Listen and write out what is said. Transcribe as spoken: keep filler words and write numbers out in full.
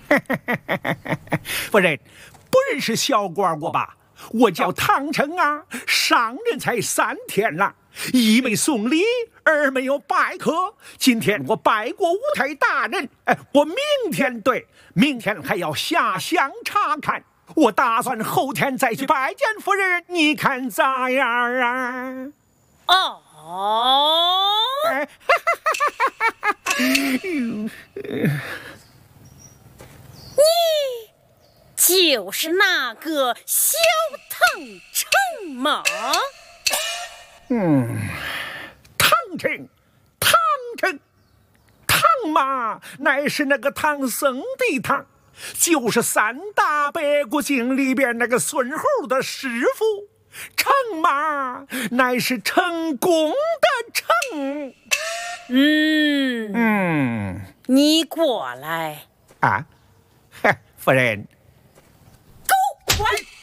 夫人，不认识小蝈蝈吧？我叫唐成啊，上任才三天了，一没送礼，二没有拜客。今天我拜过五太大人，哎，我明天对，明天还要下乡查看。我打算后天再去拜见夫人，你看咋样啊？ 哦， 哎， 你就是那个小唐成吗？ 嗯，唐成，唐成，唐嘛，乃是那个唐僧的唐，就是三大白骨精里边那个孙猴的师傅。成嘛，乃是成功的成。 嗯嗯， 你过来啊，夫人， 狗官。